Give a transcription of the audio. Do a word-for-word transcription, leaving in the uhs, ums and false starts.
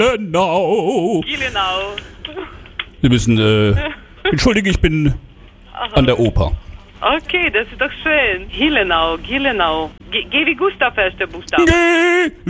Genau. Gielenau. Sie müssen, äh, entschuldige, ich bin an der Oper. Okay, das ist doch schön. Gielenau, Gielenau. G, G wie Gustav, erster Buchstabe. G